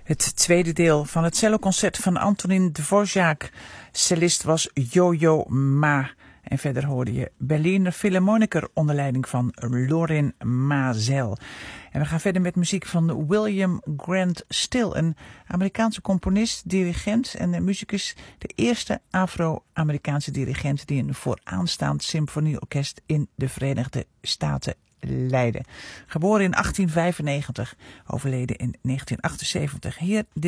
Het tweede deel van het celloconcert van Antonin Dvorak. Cellist was Yo-Yo Ma. En verder hoorde je Berliner Philharmoniker onder leiding van Lorin Maazel. En we gaan verder met muziek van William Grant Still, een Amerikaanse componist, dirigent en muzikus. De eerste Afro-Amerikaanse dirigent die een vooraanstaand symfonieorkest in de Verenigde Staten leidde. Geboren in 1895, overleden in 1978. Hier